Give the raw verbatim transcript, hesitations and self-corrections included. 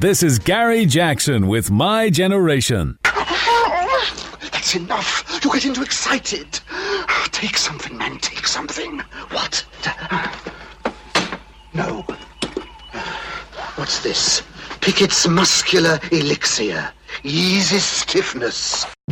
This is Gary Jackson with My Generation. That's enough. You're getting too excited. Take something, man. Take something. What? No. What's this? Pickett's Muscular Elixir. Eases stiffness.